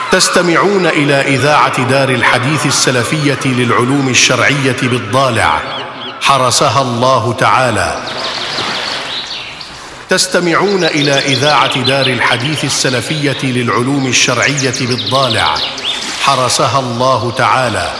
تستمعون إلى إذاعة دار الحديث السلفية للعلوم الشرعية بالضالع حرسها الله تعالى. تستمعون إلى إذاعة دار الحديث السلفية للعلوم الشرعية بالضالع حرسها الله تعالى.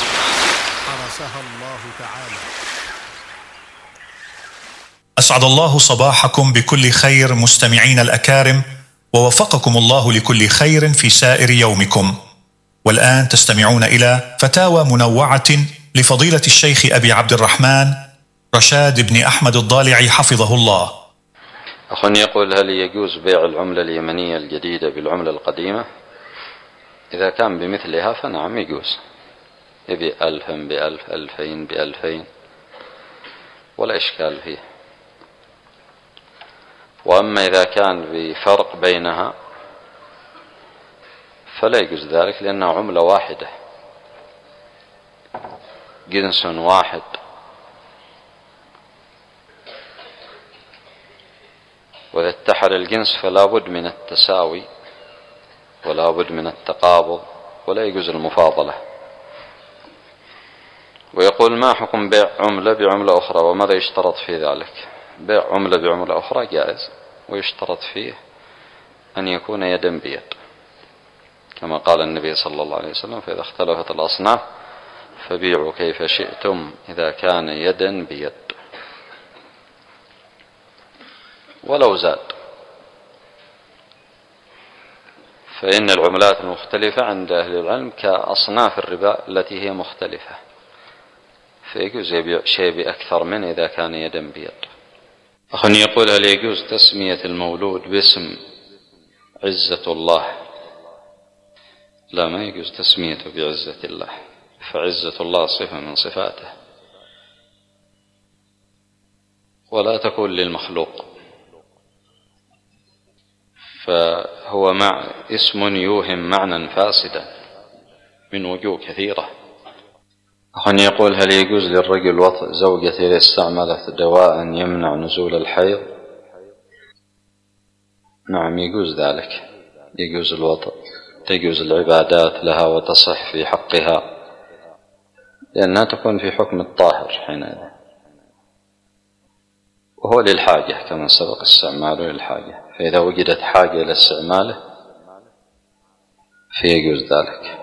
أسعد الله صباحكم بكل خير مستمعين الأكارم، ووفقكم الله لكل خير في سائر يومكم. والآن تستمعون إلى فتاوى منوعة لفضيلة الشيخ أبي عبد الرحمن رشاد بن أحمد الضالعي حفظه الله. أخواني يقول: هل يجوز بيع العملة اليمنية الجديدة بالعملة القديمة؟ إذا كان بمثلها فنعم يجوز، يبيع 1000 ب1000، 2000 ب2000، ولا إشكال فيه. وأما إذا كان بفرق بينها فلا يجوز ذلك، لأنها عملة واحدة، جنس واحد، وإذا اتحد الجنس فلا بد من التساوي ولا بد من التقابض، ولا يجوز المفاضلة. ويقول: ما حكم بيع عملة بعملة أخرى وماذا يشترط في ذلك؟ بيع عملة بعملة أخرى جائز، ويشترط فيه أن يكون يدا بيد، كما قال النبي صلى الله عليه وسلم: فإذا اختلفت الأصناف فبيعوا كيف شئتم إذا كان يدا بيد. ولو زاد، فإن العملات المختلفة عند أهل العلم كأصناف الربا التي هي مختلفة، فيجوز يبيع شيء بأكثر منه إذا كان يدا بيد. أخواني يقول: هل يجوز تسمية المولود باسم عزة الله؟ لا، ما يجوز تسميته بعزة الله، فعزة الله صفة من صفاته، ولا تكون للمخلوق، فهو اسم يوهم معنى فاسدا من وجوه كثيرة. أخواني يقول: هل يجوز للرجل وطء زوجته إذا استعملت دواء يمنع نزول الحيض؟ نعم، يجوز ذلك، يجوز الوطء، تجوز العبادات لها وتصح في حقها، لأنها تكون في حكم الطاهر حينئذ، وهو للحاجة كما سبق استعماله للحاجة، فإذا وجدت حاجة إلى استعماله فيجوز ذلك.